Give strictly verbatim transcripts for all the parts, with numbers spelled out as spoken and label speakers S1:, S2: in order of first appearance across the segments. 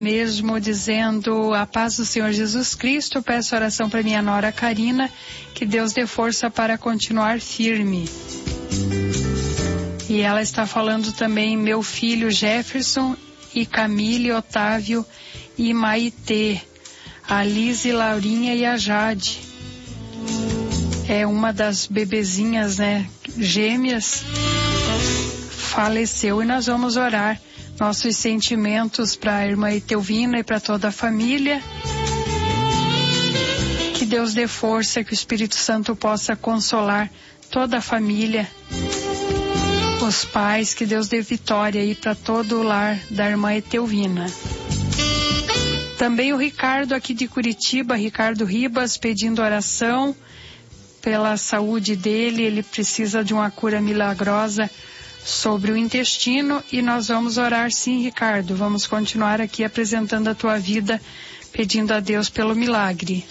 S1: mesmo dizendo: a paz do Senhor Jesus Cristo. Peço oração para minha nora Karina, que Deus dê força para continuar firme. E ela está falando também: meu filho Jefferson e Camille, Otávio e Maitê, a Lise, Laurinha e a Jade. É uma das bebezinhas, né, gêmeas, faleceu, e nós vamos orar. Nossos sentimentos para a irmã Etelvina e para toda a família. Que Deus dê força, que o Espírito Santo possa consolar toda a família, os pais, que Deus dê vitória aí para todo o lar da irmã Etelvina. Também o Ricardo aqui de Curitiba, Ricardo Ribas, pedindo oração pela saúde dele. Ele precisa de uma cura milagrosa sobre o intestino, e nós vamos orar sim, Ricardo. Vamos continuar aqui apresentando a tua vida, pedindo a Deus pelo milagre.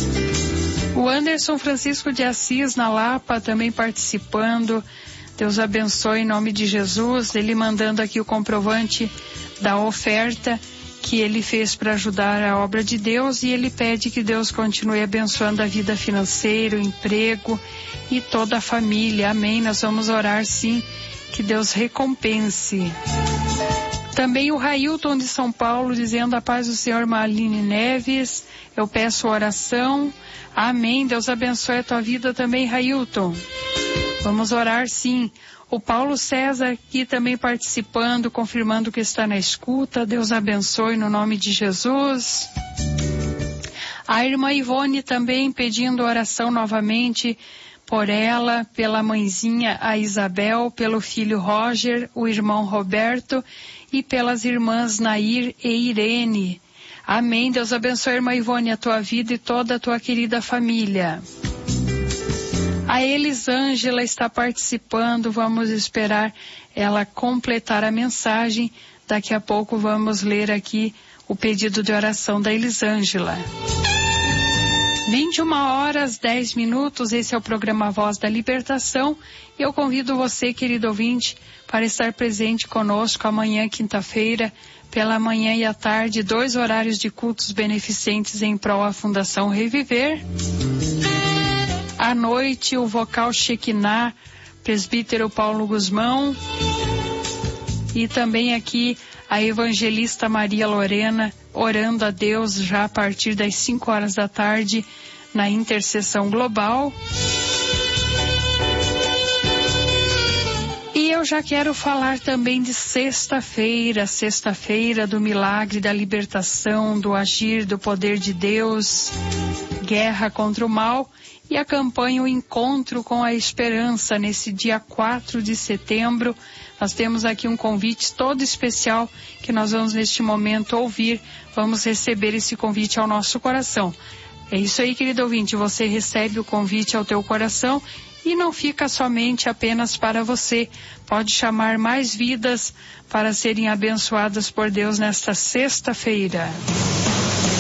S1: O Anderson Francisco de Assis, na Lapa, também participando. Deus abençoe em nome de Jesus. Ele mandando aqui o comprovante da oferta que ele fez para ajudar a obra de Deus, e ele pede que Deus continue abençoando a vida financeira, o emprego e toda a família. Amém. Nós vamos orar sim, que Deus recompense. Também o Railton de São Paulo, dizendo: a paz do Senhor, Marlene Neves, eu peço oração. Amém. Deus abençoe a tua vida também, Railton. Vamos orar sim. O Paulo César aqui também participando, confirmando que está na escuta. Deus abençoe no nome de Jesus. A irmã Ivone também pedindo oração novamente por ela, pela mãezinha a Isabel, pelo filho Roger, o irmão Roberto e pelas irmãs Nair e Irene. Amém. Deus abençoe, irmã Ivone, a tua vida e toda a tua querida família. A Elisângela está participando, vamos esperar ela completar a mensagem. Daqui a pouco vamos ler aqui o pedido de oração da Elisângela. vinte e uma horas, dez minutos, esse é o programa Voz da Libertação. E eu convido você, querido ouvinte, para estar presente conosco amanhã, quinta-feira, pela manhã e à tarde, dois horários de cultos beneficentes em prol à Fundação Reviver. À noite, o vocal Shekinah, presbítero Paulo Guzmão. E também aqui a evangelista Maria Lorena, orando a Deus já a partir das cinco horas da tarde, na intercessão global. E eu já quero falar também de sexta-feira, sexta-feira do milagre, da libertação, do agir, do poder de Deus, guerra contra o mal. E a campanha O Encontro com a Esperança, nesse dia quatro de setembro. Nós temos aqui um convite todo especial que nós vamos neste momento ouvir. Vamos receber esse convite ao nosso coração. É isso aí, querido ouvinte, você recebe o convite ao teu coração e não fica somente apenas para você. Pode chamar mais vidas para serem abençoadas por Deus nesta sexta-feira.